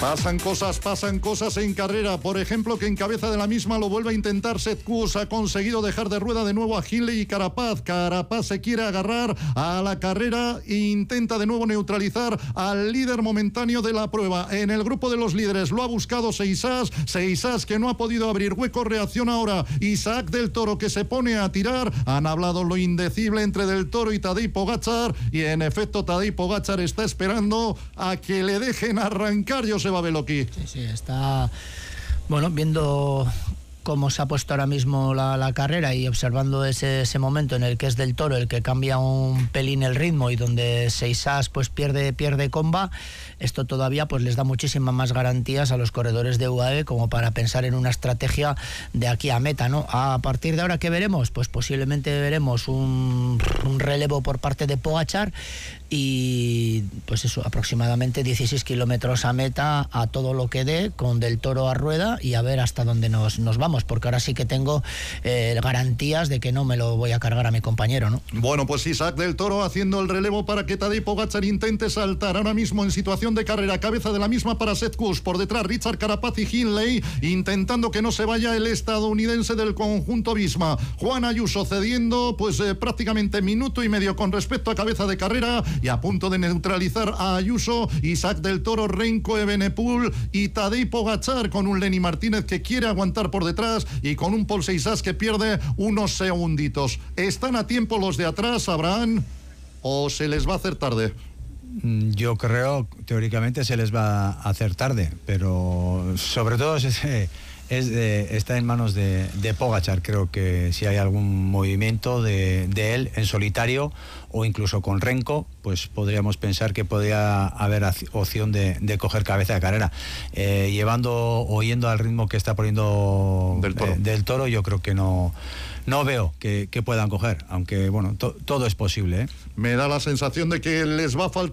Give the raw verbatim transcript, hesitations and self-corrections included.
Pasan cosas, pasan cosas en carrera. Por ejemplo, que en cabeza de la misma lo vuelve a intentar Seth Kuss. Ha conseguido dejar de rueda de nuevo a Hindley y Carapaz. Carapaz se quiere agarrar a la carrera e intenta de nuevo neutralizar al líder momentáneo de la prueba. En el grupo de los líderes lo ha buscado Seisas. Seisas que no ha podido abrir hueco. Reacciona ahora Isaac del Toro, que se pone a tirar. Han hablado lo indecible entre Del Toro y Tadej Pogačar. Y en efecto, Tadej Pogačar está esperando a que le dejen arrancar. Joseba Beloki. Sí, sí, está, bueno, viendo cómo se ha puesto ahora mismo la, la carrera y observando ese, ese momento en el que es Del Toro el que cambia un pelín el ritmo y donde Seisas pues pierde, pierde comba. Esto todavía pues les da muchísimas más garantías a los corredores de U A E como para pensar en una estrategia de aquí a meta, ¿no? A partir de ahora, ¿qué veremos? Pues posiblemente veremos un, un relevo por parte de Pogačar y pues eso, aproximadamente dieciséis kilómetros a meta a todo lo que dé, con Del Toro a rueda, y a ver hasta dónde nos, nos vamos, porque ahora sí que tengo eh, garantías de que no me lo voy a cargar a mi compañero, ¿no? Bueno, pues Isaac Del Toro haciendo el relevo para que Tadej Pogačar intente saltar. Ahora mismo en situación de carrera, cabeza de la misma para Seth Kuss, por detrás Richard Carapaz y Hindley, intentando que no se vaya el estadounidense del conjunto Visma. Juan Ayuso cediendo pues eh, prácticamente minuto y medio con respecto a cabeza de carrera, y a punto de neutralizar a Ayuso, Isaac Del Toro, Renko Evenepoel y Tadej Pogačar, con un Lenny Martínez que quiere aguantar por detrás y con un Paul Seisas que pierde unos segunditos. ¿Están a tiempo los de atrás, Abraham, o se les va a hacer tarde? Yo creo, teóricamente se les va a hacer tarde, pero sobre todo es, es de, está en manos de, de Pogačar. Creo que si hay algún movimiento de, de él en solitario o incluso con Renko, pues podríamos pensar que podría haber opción de, de coger cabeza de carrera. Eh, llevando o yendo al ritmo que está poniendo Del Toro, eh, del toro yo creo que no... No veo que, que puedan coger, aunque bueno, to, todo es posible, ¿eh? Me da la sensación de que les va a faltar